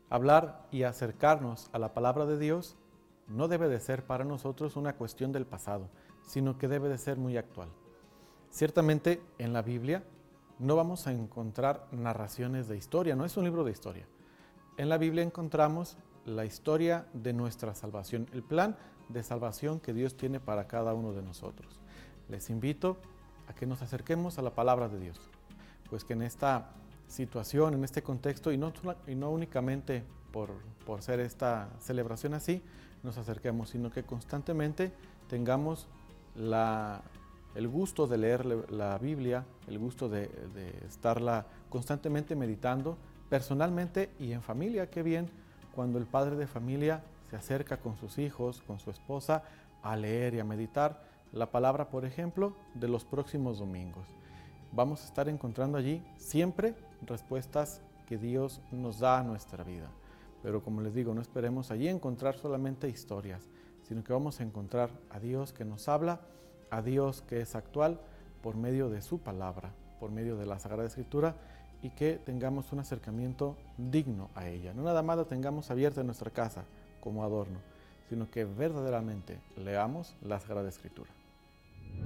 Hablar y acercarnos a la palabra de Dios no debe de ser para nosotros una cuestión del pasado, sino que debe de ser muy actual. Ciertamente en la Biblia no vamos a encontrar narraciones de historia, no es un libro de historia. En la Biblia encontramos la historia de nuestra salvación, el plan de salvación que Dios tiene para cada uno de nosotros. Les invito a que nos acerquemos a la palabra de Dios, pues que en esta situación, en este contexto, y no únicamente por ser esta celebración así, nos acerquemos, sino que constantemente tengamos el gusto de leer la Biblia, el gusto de estarla constantemente meditando, personalmente y en familia. Qué bien cuando el padre de familia se acerca con sus hijos, con su esposa, a leer y a meditar la palabra, por ejemplo, de los próximos domingos. Vamos a estar encontrando allí siempre respuestas que Dios nos da a nuestra vida. Pero como les digo, no esperemos allí encontrar solamente historias, sino que vamos a encontrar a Dios que nos habla, a Dios que es actual por medio de su palabra, por medio de la Sagrada Escritura, y que tengamos un acercamiento digno a ella. No nada más la tengamos abierta en nuestra casa como adorno, sino que verdaderamente leamos la Sagrada Escritura.